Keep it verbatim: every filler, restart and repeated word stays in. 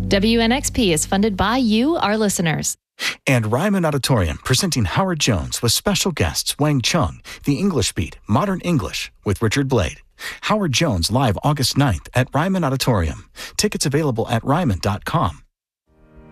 W N X P is funded by you, our listeners. And Ryman Auditorium, presenting Howard Jones with special guests Wang Chung, The English Beat, Modern English with Richard Blade. Howard Jones live August ninth at Ryman Auditorium. Tickets available at ryman dot com.